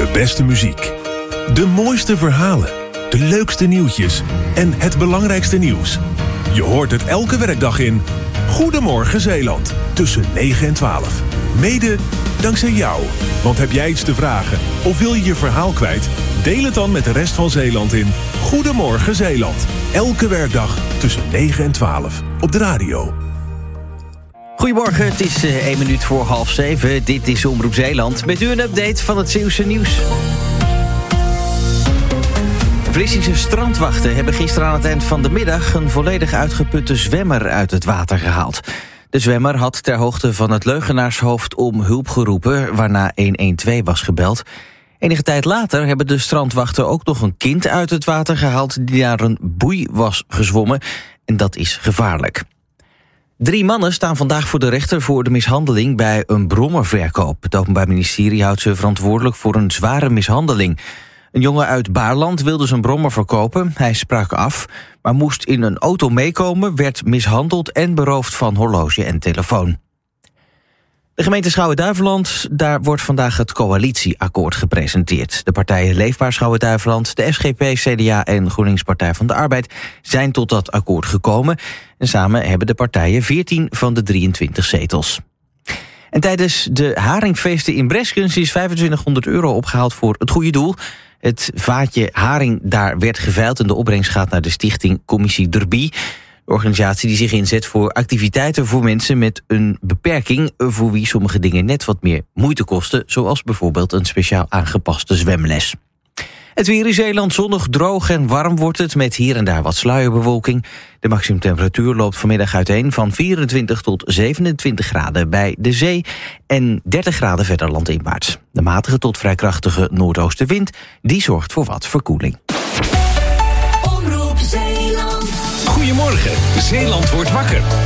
De beste muziek. De mooiste verhalen. De leukste nieuwtjes. En het belangrijkste nieuws. Je hoort het elke werkdag in Goedemorgen Zeeland. Tussen 9 en 12. Mede dankzij jou. Want heb jij iets te vragen of wil je je verhaal kwijt? Deel het dan met de rest van Zeeland in Goedemorgen Zeeland. Elke werkdag tussen 9 en 12. Op de radio. Goedemorgen, het is 1 minuut voor 6:30. Dit is Omroep Zeeland. Met u een update van het Zeeuwse nieuws. Vlissingse strandwachten hebben gisteren aan het eind van de middag een volledig uitgeputte zwemmer uit het water gehaald. De zwemmer had ter hoogte van het Leugenaarshoofd om hulp geroepen, waarna 112 was gebeld. Enige tijd later hebben de strandwachten ook nog een kind uit het water gehaald die naar een boei was gezwommen. En dat is gevaarlijk. 3 mannen staan vandaag voor de rechter voor de mishandeling bij een brommerverkoop. Het Openbaar Ministerie houdt ze verantwoordelijk voor een zware mishandeling. Een jongen uit Baarland wilde zijn brommer verkopen. Hij sprak af, maar moest in een auto meekomen, werd mishandeld en beroofd van horloge en telefoon. De gemeente Schouwen-Duiveland, daar wordt vandaag het coalitieakkoord gepresenteerd. De partijen Leefbaar Schouwen-Duiveland, de SGP, CDA en GroenLinks Partij van de Arbeid zijn tot dat akkoord gekomen. En samen hebben de partijen 14 van de 23 zetels. En tijdens de haringfeesten in Breskens is €2500 opgehaald voor het goede doel. Het vaatje haring daar werd geveild en de opbrengst gaat naar de stichting Commissie Derby. De organisatie die zich inzet voor activiteiten voor mensen met een beperking, voor wie sommige dingen net wat meer moeite kosten, zoals bijvoorbeeld een speciaal aangepaste zwemles. Het weer in Zeeland zonnig, droog en warm wordt het, met hier en daar wat sluierbewolking. De maximumtemperatuur loopt vanmiddag uiteen van 24 tot 27 graden bij de zee en 30 graden verder landinwaarts. De matige tot vrij krachtige noordoostenwind, die zorgt voor wat verkoeling. Omroep Zeeland. Goedemorgen, Zeeland wordt wakker.